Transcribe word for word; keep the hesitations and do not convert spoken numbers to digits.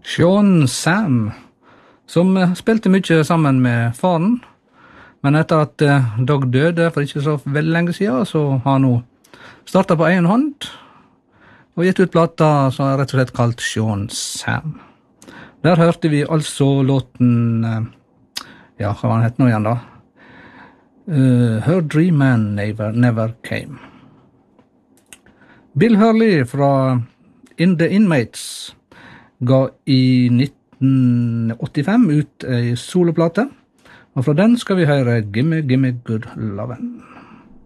Sean Sam, som spilte mye sammen med faren, men etter at Doug døde for ikke så veldig lenge siden, så har han nå startet på egen hånd, og gitt ut plata som er rett og slett kalt Sean Sam. Der hørte vi altså låten, ja, hva var den hett nå igjen da? Uh, Her Dream Man Never, Never Came. Bill Hurley fra In The Inmates ga i nitten åttifem ut en soloplate, og fra den skal vi høre Gimme Gimme Good Lovin'.